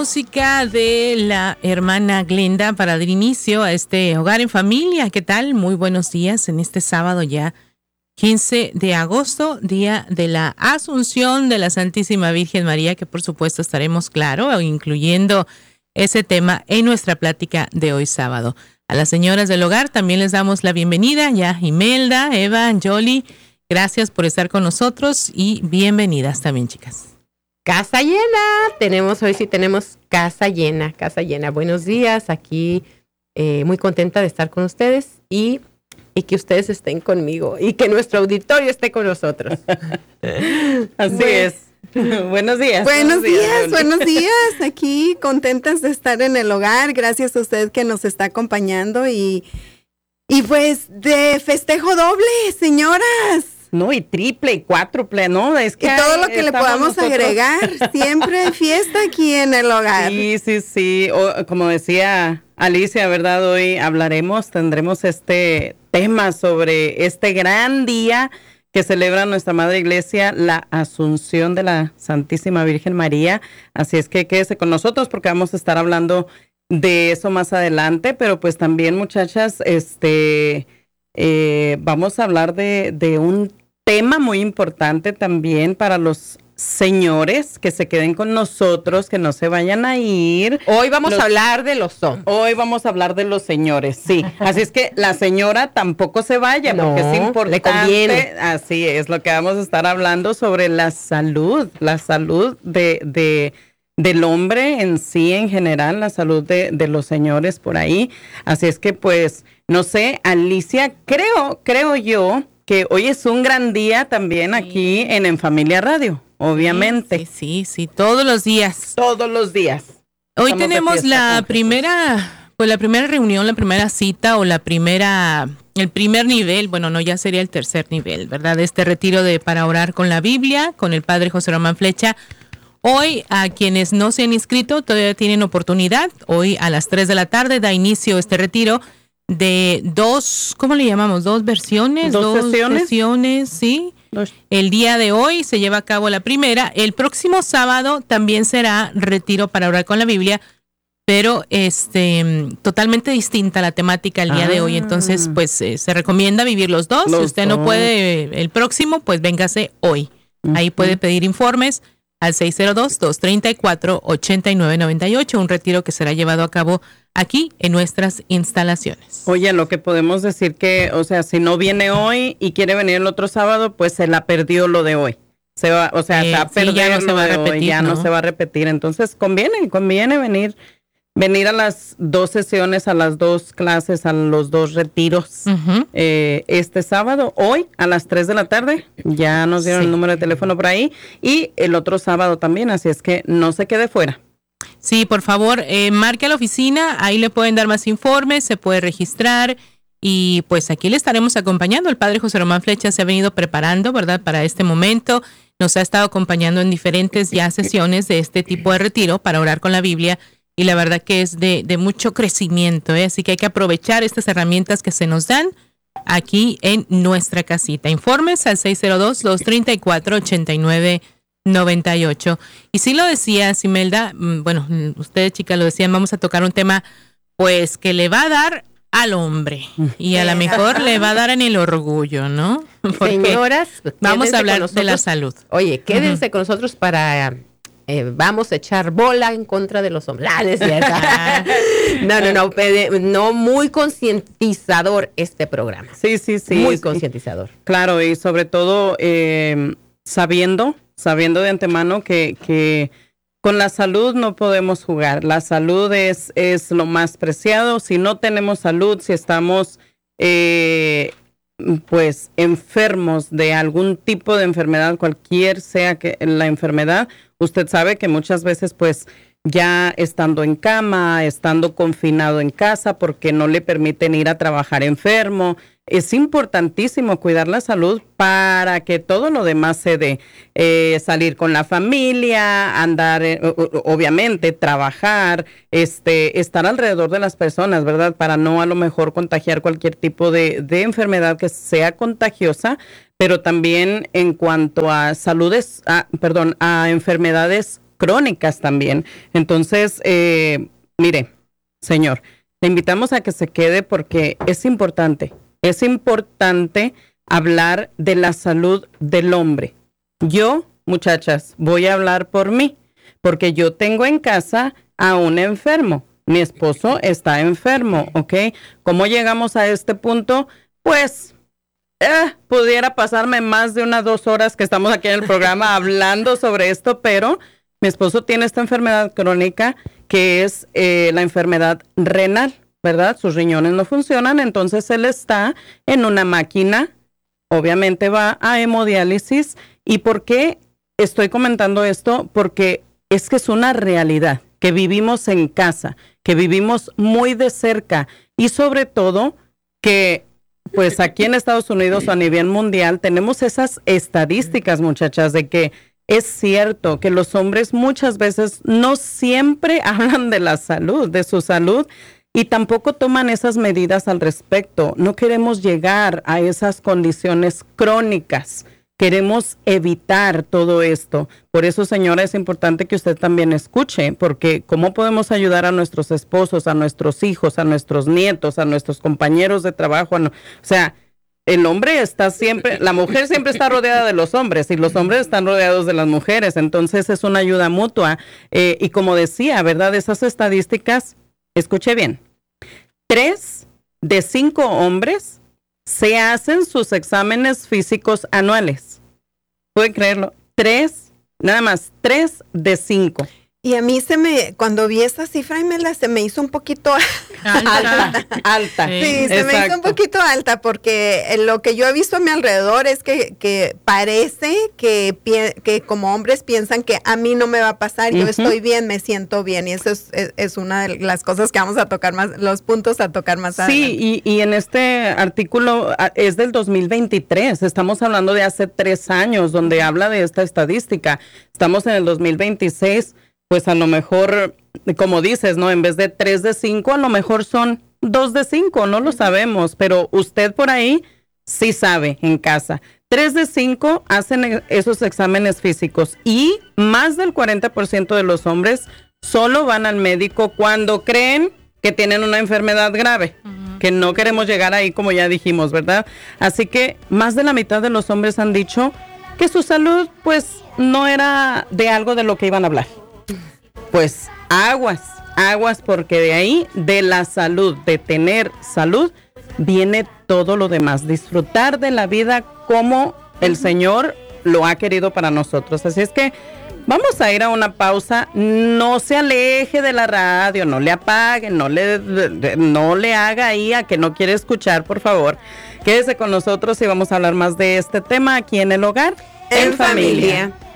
música de la hermana Glenda para dar inicio a este Hogar en Familia. ¿Qué tal? Muy buenos días en este sábado ya, 15 de agosto, día de la Asunción de la Santísima Virgen María, que por supuesto estaremos, claro, incluyendo ese tema en nuestra plática de hoy sábado. A las señoras del hogar también les damos la bienvenida, ya Imelda, Eva, Yoli, gracias por estar con nosotros y bienvenidas también, chicas. Casa llena, hoy sí tenemos casa llena. Buenos días, aquí muy contenta de estar con ustedes y que ustedes estén conmigo y que nuestro auditorio esté con nosotros. Así es. Buenos días. Buenos días. Aquí contentas de estar en el hogar. Gracias a usted que nos está acompañando y pues de festejo doble, señoras. No, y triple, y cuádruple, ¿no? Es que y todo lo que le podamos agregar, siempre fiesta aquí en el hogar. Sí. Como decía Alicia, ¿verdad? Hoy tendremos este tema sobre este gran día que celebra nuestra Madre Iglesia, la Asunción de la Santísima Virgen María. Así es que quédese con nosotros porque vamos a estar hablando de eso más adelante, pero pues también, muchachas, vamos a hablar de un tema muy importante también para los señores que se queden con nosotros, que no se vayan a ir. Hoy vamos a hablar de los hombres. Hoy vamos a hablar de los señores, sí. Así es que la señora tampoco se vaya, porque es importante. Le conviene. Así es, lo que vamos a estar hablando sobre la salud del hombre en sí, en general, la salud de los señores por ahí. Así es que, pues, no sé, Alicia, creo yo que hoy es un gran día también aquí en Familia Radio, obviamente. Sí, todos los días. Todos los días. Hoy tenemos la primera reunión, la primera cita o el primer nivel, bueno, no, ya sería el tercer nivel, ¿verdad? Este retiro para orar con la Biblia, con el padre José Román Flecha. Hoy, a quienes no se han inscrito, todavía tienen oportunidad. Hoy a las 3 de la tarde da inicio este retiro de dos, ¿cómo le llamamos? Dos versiones, dos sesiones, sí. El día de hoy se lleva a cabo la primera. El próximo sábado también será retiro para orar con la Biblia, pero totalmente distinta la temática el día de hoy. Entonces, pues se recomienda vivir los dos. Si usted no puede el próximo, pues véngase hoy. Ahí puede pedir informes al 602-234-8998, un retiro que será llevado a cabo aquí en nuestras instalaciones. Oye, lo que podemos decir que, o sea, si no viene hoy y quiere venir el otro sábado, pues se la perdió lo de hoy. Se va a perder ya no se va a repetir, ya no se va a repetir. Entonces conviene venir a las dos sesiones, a las dos clases, a los dos retiros. Este sábado, hoy a las 3 de la tarde, ya nos dieron el número de teléfono por ahí, y el otro sábado también, así es que no se quede fuera. Sí, por favor, marque a la oficina, ahí le pueden dar más informes, se puede registrar y pues aquí le estaremos acompañando. El padre José Román Flecha se ha venido preparando, ¿verdad?, para este momento. Nos ha estado acompañando en diferentes ya sesiones de este tipo de retiro para orar con la Biblia y la verdad que es de mucho crecimiento, así que hay que aprovechar estas herramientas que se nos dan aquí en nuestra casita. Informes al 602-234-8998. Y sí lo decía Imelda, bueno, ustedes chicas lo decían, vamos a tocar un tema pues que le va a dar al hombre y a lo mejor le va a dar en el orgullo, ¿no? Porque señoras, vamos a hablar de la salud. Oye, quédense con nosotros para vamos a echar bola en contra de los hombres. ¿Es cierto? No, muy concientizador este programa. Sí. Muy concientizador. Claro, y sobre todo sabiendo de antemano que con la salud no podemos jugar. La salud es lo más preciado. Si no tenemos salud, si estamos pues enfermos de algún tipo de enfermedad, cualquier sea que la enfermedad, usted sabe que muchas veces pues ya estando en cama, estando confinado en casa porque no le permiten ir a trabajar enfermo, es importantísimo cuidar la salud para que todo lo demás se dé. Salir con la familia, andar, obviamente, trabajar, estar alrededor de las personas, ¿verdad? Para no a lo mejor contagiar cualquier tipo de enfermedad que sea contagiosa, pero también en cuanto a a enfermedades crónicas también. Entonces, mire, señor, le invitamos a que se quede porque es importante hablar de la salud del hombre. Yo, muchachas, voy a hablar por mí, porque yo tengo en casa a un enfermo. Mi esposo está enfermo, ¿ok? ¿Cómo llegamos a este punto? Pues pudiera pasarme más de 2 horas que estamos aquí en el programa hablando sobre esto, pero mi esposo tiene esta enfermedad crónica que es la enfermedad renal, ¿verdad? Sus riñones no funcionan, entonces él está en una máquina, obviamente va a hemodiálisis. ¿Y por qué estoy comentando esto? Porque es que es una realidad que vivimos en casa, que vivimos muy de cerca y sobre todo que pues aquí en Estados Unidos o a nivel mundial tenemos esas estadísticas, muchachas, de que es cierto que los hombres muchas veces no siempre hablan de la salud, de su salud, y tampoco toman esas medidas al respecto. No queremos llegar a esas condiciones crónicas. Queremos evitar todo esto. Por eso, señora, es importante que usted también escuche, porque ¿cómo podemos ayudar a nuestros esposos, a nuestros hijos, a nuestros nietos, a nuestros compañeros de trabajo? O sea, el hombre está siempre, la mujer siempre está rodeada de los hombres y los hombres están rodeados de las mujeres. Entonces, es una ayuda mutua. Y como decía, ¿verdad? Esas estadísticas, escuche bien, 3 de 5 hombres se hacen sus exámenes físicos anuales. ¿Pueden creerlo? 3, nada más, 3 de 5. Y a mí cuando vi esta cifra, Imelda, se me hizo un poquito alta. Sí, se me hizo un poquito alta porque lo que yo he visto a mi alrededor es que parece que como hombres piensan que a mí no me va a pasar, yo estoy bien, me siento bien, y eso es una de las cosas que vamos a tocar más, los puntos a tocar más adelante. Sí, y en este artículo es del 2023, estamos hablando de hace 3 años donde habla de esta estadística, estamos en el 2026. Pues a lo mejor, como dices, ¿no? En vez de 3 de 5, a lo mejor son 2 de 5, no lo sabemos, pero usted por ahí sí sabe en casa. 3 de 5 hacen esos exámenes físicos y más del 40% de los hombres solo van al médico cuando creen que tienen una enfermedad grave, que no queremos llegar ahí como ya dijimos, ¿verdad? Así que más de la mitad de los hombres han dicho que su salud pues no era de algo de lo que iban a hablar. Pues aguas, porque de ahí, de la salud, de tener salud, viene todo lo demás. Disfrutar de la vida como el Señor lo ha querido para nosotros. Así es que vamos a ir a una pausa. No se aleje de la radio, no le apague, no le haga ahí a que no quiere escuchar, por favor. Quédese con nosotros y vamos a hablar más de este tema aquí en el hogar, en familia.